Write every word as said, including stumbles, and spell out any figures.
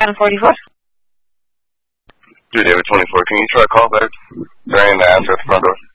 Adam forty-four. Two David twenty-four. Can you try a call back? There ain't the answer at the front door.